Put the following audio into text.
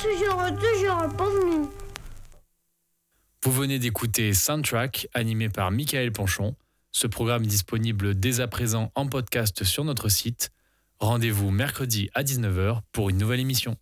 toujours pas venu. Vous venez d'écouter Soundtrack, animé par Michael Panchon. Ce programme est disponible dès à présent en podcast sur notre site. Rendez-vous mercredi à 19h pour une nouvelle émission.